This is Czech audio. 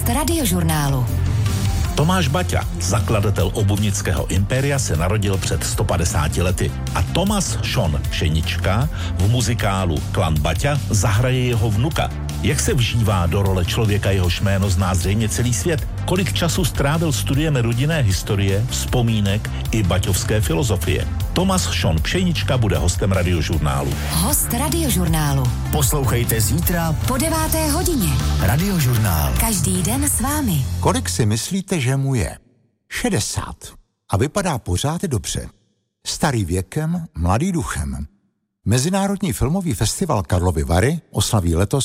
Host radiožurnálu. Tomáš Baťa, zakladatel obuvnického impéria, se narodil před 150 lety a Thomas Sean Pšenička v muzikálu Klan Baťa zahraje jeho vnuka. Jak se vžívá do role člověka, jehož jméno zná zřejmě celý svět? Kolik času strávil studiem rodinné historie, vzpomínek i baťovské filozofie? Thomas Sean Pšenička bude hostem radiožurnálu. Host radiožurnálu. Poslouchejte zítra Po 9. hodině. Radiožurnál. Každý den s vámi. Kolik si myslíte, že mu je? 60. A vypadá pořád dobře. Starý věkem, mladý duchem. Mezinárodní filmový festival Karlovy Vary oslaví letos